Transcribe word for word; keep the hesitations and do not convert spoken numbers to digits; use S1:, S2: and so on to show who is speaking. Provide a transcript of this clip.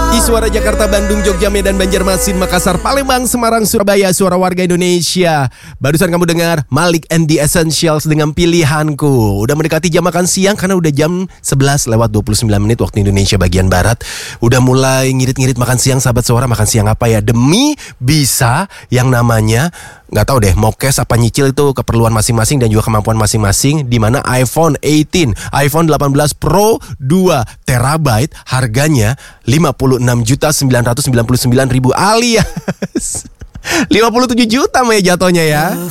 S1: Suara Jakarta, Bandung, Jogja, Medan, Banjarmasin, Makassar, Palembang, Semarang, Surabaya. Suara warga Indonesia. Barusan kamu dengar Malik and the Essentials dengan Pilihanku. Udah mendekati jam makan siang karena udah jam sebelas lewat dua puluh sembilan menit waktu Indonesia bagian Barat. Udah mulai ngirit-ngirit makan siang, sahabat Suara. Makan siang apa ya? Demi bisa yang namanya, nggak tahu deh, mau cash apa nyicil itu keperluan masing-masing dan juga kemampuan masing-masing. Di mana iPhone delapan belas, iPhone delapan belas Pro dua terabyte harganya lima puluh enam juta sembilan ratus sembilan puluh sembilan ribu alias lima puluh tujuh juta Mei jatuhnya ya.